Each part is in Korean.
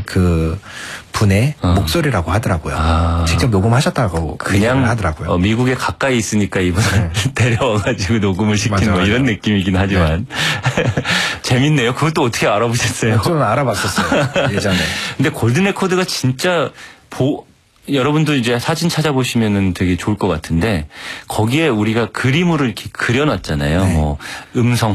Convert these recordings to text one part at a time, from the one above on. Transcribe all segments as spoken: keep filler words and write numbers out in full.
그 분의 어. 목소리라고 하더라고요. 아. 직접 녹음하셨다고 그냥 하더라고요. 어, 미국에 가까이 있으니까 이분을 네. 데려와가지고 녹음을 시킨 맞아, 뭐 맞아. 이런 느낌이긴 하지만 네. 재밌네요. 그것도 어떻게 알아보셨어요? 좀 알아봤었어요. 예전에. 근데 골든 레코드가 진짜 보 여러분도 이제 사진 찾아보시면은 되게 좋을 것 같은데 거기에 우리가 그림으로 이렇게 그려놨잖아요. 네. 뭐 음성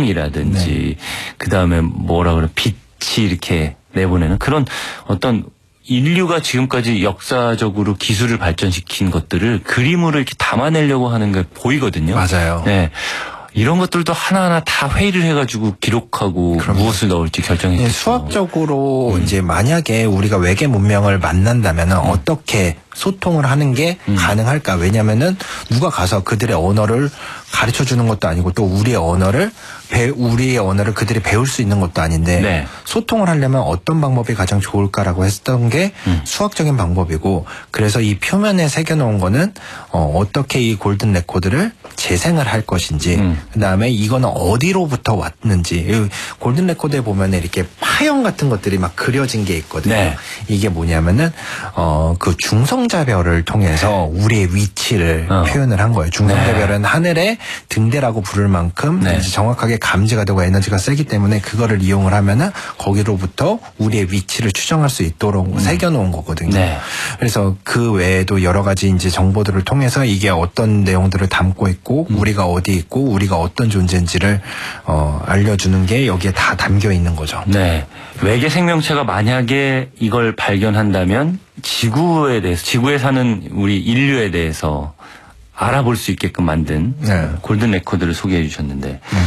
파형이라든지 네. 그 다음에 뭐라 그래 빛이 이렇게 내보내는 그런 어떤 인류가 지금까지 역사적으로 기술을 발전시킨 것들을 그림으로 이렇게 담아내려고 하는 게 보이거든요. 맞아요. 네. 이런 것들도 하나하나 다 회의를 해가지고 기록하고 그럼요. 무엇을 넣을지 결정했겠죠. 네, 수학적으로 음. 이제 만약에 우리가 외계 문명을 만난다면은 음. 어떻게 소통을 하는 게 음. 가능할까? 왜냐면은 누가 가서 그들의 언어를 가르쳐 주는 것도 아니고 또 우리의 언어를 배, 우리의 언어를 그들이 배울 수 있는 것도 아닌데 네. 소통을 하려면 어떤 방법이 가장 좋을까라고 했던 게 음. 수학적인 방법이고 그래서 이 표면에 새겨놓은 거는 어, 어떻게 이 골든 레코드를 재생을 할 것인지 음. 그다음에 이거는 어디로부터 왔는지 이 골든 레코드에 보면 이렇게 파형 같은 것들이 막 그려진 게 있거든요. 네. 이게 뭐냐면은 어, 그 중성자별을 통해서 우리의 위치를 어. 표현을 한 거예요. 중성자별은 네. 하늘의 등대라고 부를 만큼 네. 이제 정확하게 감지가 되고 에너지가 세기 때문에 그거를 이용을 하면은 거기로부터 우리의 위치를 추정할 수 있도록 음. 새겨놓은 거거든요. 네. 그래서 그 외에도 여러 가지 이제 정보들을 통해서 이게 어떤 내용들을 담고 있고 음. 우리가 어디 있고 우리가 어떤 존재인지를 어, 알려주는 게 여기에 다 담겨 있는 거죠. 네. 외계 생명체가 만약에 이걸 발견한다면 지구에 대해서, 지구에 사는 우리 인류에 대해서 알아볼 수 있게끔 만든 네. 골든 레코드를 소개해 주셨는데 음.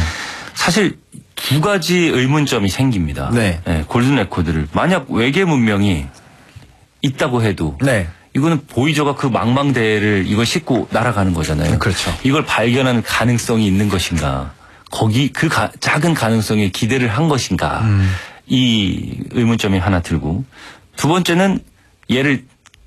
사실 두 가지 의문점이 생깁니다. 네. 네, 골든 레코드를 만약 외계 문명이 있다고 해도 네. 이거는 보이저가 그 망망대해를 이걸 싣고 날아가는 거잖아요. 그렇죠. 이걸 발견하는 가능성이 있는 것인가? 거기 그 가, 작은 가능성에 기대를 한 것인가? 음. 이 의문점이 하나 들고 두 번째는 얘를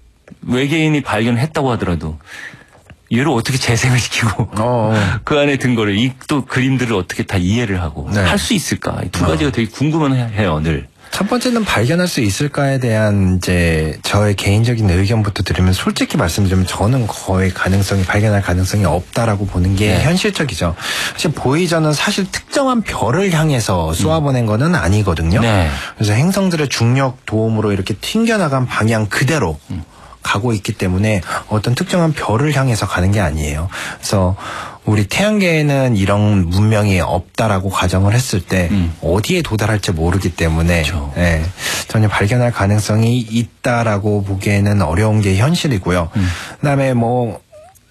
외계인이 발견했다고 하더라도 얘를 어떻게 재생을 시키고 어, 그 안에 든 거를 이 또 그림들을 어떻게 다 이해를 하고 네. 할 수 있을까? 이 두 가지가 어. 되게 궁금은 해요 늘. 첫 번째는 발견할 수 있을까에 대한 이제 저의 개인적인 의견부터 드리면 솔직히 말씀드리면 저는 거의 가능성이 발견할 가능성이 없다라고 보는 게 네. 현실적이죠. 사실 보이저는 사실 특정한 별을 향해서 쏘아보낸 거는 아니거든요. 네. 그래서 행성들의 중력 도움으로 이렇게 튕겨나간 방향 그대로 음. 가고 있기 때문에 어떤 특정한 별을 향해서 가는 게 아니에요. 그래서 우리 태양계에는 이런 문명이 없다라고 가정을 했을 때 음. 어디에 도달할지 모르기 때문에 그렇죠. 예, 전혀 발견할 가능성이 있다라고 보기에는 어려운 게 현실이고요. 음. 그다음에 뭐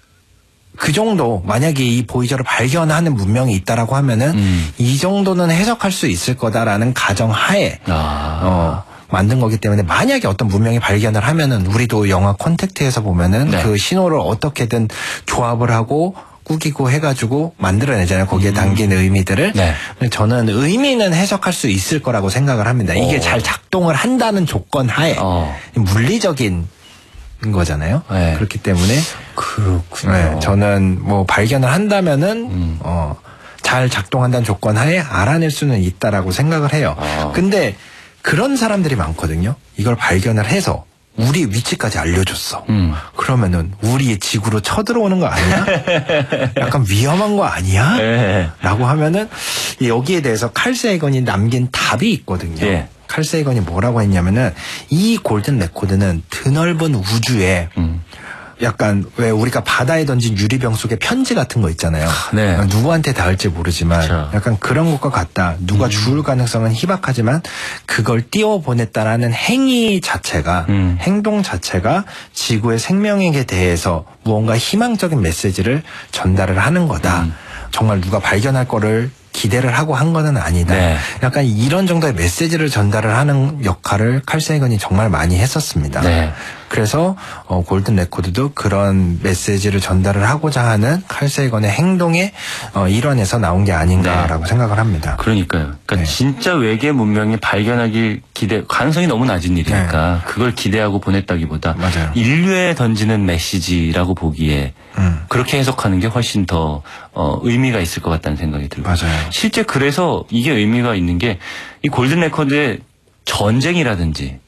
그 정도 만약에 이 보이저를 발견하는 문명이 있다라고 하면은 음. 이 정도는 해석할 수 있을 거다라는 가정하에 아. 어, 만든 거기 때문에 만약에 어떤 문명이 발견을 하면은 우리도 영화 콘택트에서 보면은 네. 그 신호를 어떻게든 조합을 하고 꾸기고 해가지고 만들어내잖아요. 거기에 음. 담긴 의미들을. 네. 근데 저는 의미는 해석할 수 있을 거라고 생각을 합니다. 이게 어. 잘 작동을 한다는 조건 하에 어. 물리적인 거잖아요. 네. 그렇기 때문에 그렇군요. 네, 저는 뭐 발견을 한다면은 음. 어, 잘 작동한다는 조건 하에 알아낼 수는 있다라고 생각을 해요. 아. 근데 그런 사람들이 많거든요. 이걸 발견을 해서 우리 위치까지 알려줬어. 음. 그러면은 우리의 지구로 쳐들어오는 거 아니야? 약간 위험한 거 아니야? 네. 라고 하면은 여기에 대해서 칼 세이건이 남긴 답이 있거든요. 예. 칼 세이건이 뭐라고 했냐면은 이 골든 레코드는 드넓은 우주에 음. 약간 왜 우리가 바다에 던진 유리병 속에 편지 같은 거 있잖아요. 네. 누구한테 닿을지 모르지만 그렇죠. 약간 그런 것과 같다. 누가 음. 죽을 가능성은 희박하지만 그걸 띄워보냈다라는 행위 자체가 음. 행동 자체가 지구의 생명에게 대해서 무언가 희망적인 메시지를 전달을 하는 거다. 음. 정말 누가 발견할 거를 기대를 하고 한 거는 아니다. 네. 약간 이런 정도의 메시지를 전달을 하는 역할을 칼 세이건이 정말 많이 했었습니다. 네. 그래서 어, 골든 레코드도 그런 메시지를 전달을 하고자 하는 칼 세이건의 행동의 어, 일환에서 나온 게 아닌가라고 네. 생각을 합니다. 그러니까요. 그러니까 네. 진짜 외계 문명이 발견하길 기대 가능성이 너무 낮은 일이니까 그걸 기대하고 보냈다기보다 네. 맞아요. 인류에 던지는 메시지라고 보기에 음, 그렇게 해석하는 게 훨씬 더 어, 의미가 있을 것 같다는 생각이 들고 맞아요. 실제 그래서 이게 의미가 있는 게 이 골든 레코드의 전쟁이라든지